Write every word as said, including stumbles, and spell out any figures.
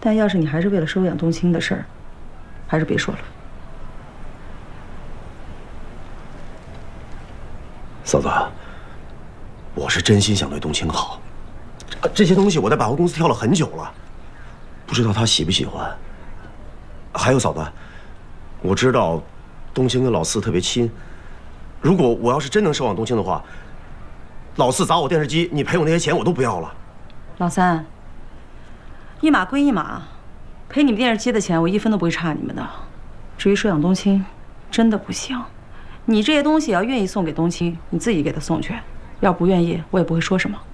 但要是你还是为了收养冬青的事儿，还是别说了。 嫂子，我是真心想对冬青好。这些东西我在百货公司挑了很久了，不知道她喜不喜欢。还有嫂子，我知道冬青跟老四特别亲。如果我要是真能收养冬青的话，老四砸我电视机，你赔我那些钱我都不要了。 老三，一码归一码，赔你们电视机的钱我一分都不会差你们的。至于收养冬青，真的不行。你这些东西要愿意送给冬青，你自己给他送去；要不愿意，我也不会说什么。